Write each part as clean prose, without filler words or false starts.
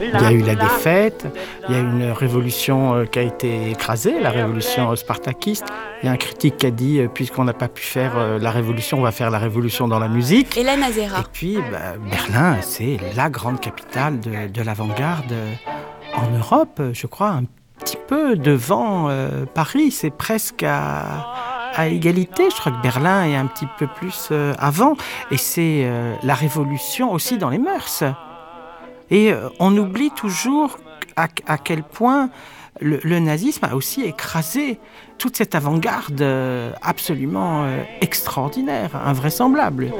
Il y a eu la défaite, il y a une révolution qui a été écrasée, la révolution spartakiste. Il y a un critique qui a dit, puisqu'on n'a pas pu faire la révolution, on va faire la révolution dans la musique. Hélène Azera. Et puis, Berlin, c'est la grande capitale de l'avant-garde en Europe, je crois, un petit peu devant Paris. C'est presque à égalité. Je crois que Berlin est un petit peu plus avant. Et c'est la révolution aussi dans les mœurs. Et on oublie toujours à quel point le nazisme a aussi écrasé toute cette avant-garde absolument extraordinaire, invraisemblable.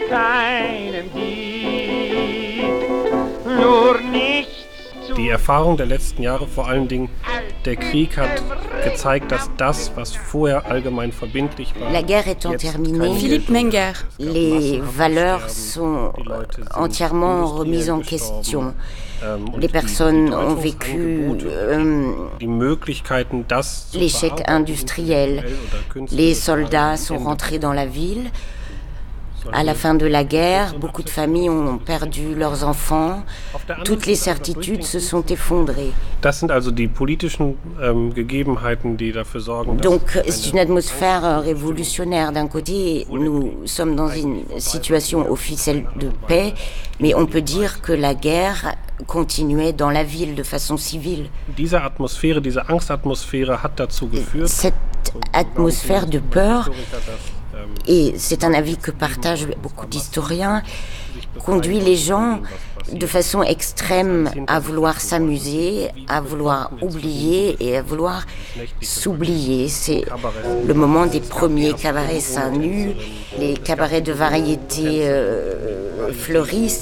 Die Erfahrung der letzten Jahre, vor allen Dingen der Krieg, hat gezeigt, dass das, was vorher allgemein verbindlich war, la guerre étant terminée, Philippe Menger. les valeurs sont entièrement remises en question. Les personnes ont vécu l'échec industriel. Les soldats sont rentrés dans la ville. À la fin de la guerre, beaucoup de familles ont perdu leurs enfants. Toutes les certitudes se sont effondrées. Donc, c'est une atmosphère révolutionnaire. D'un côté, nous sommes dans une situation officielle de paix, mais on peut dire que la guerre continuait dans la ville de façon civile. Cette atmosphère de peur, et c'est un avis que partagent beaucoup d'historiens, conduit les gens de façon extrême à vouloir s'amuser, à vouloir oublier et à vouloir s'oublier. C'est le moment des premiers cabarets seins nus, les cabarets de variété fleurissent.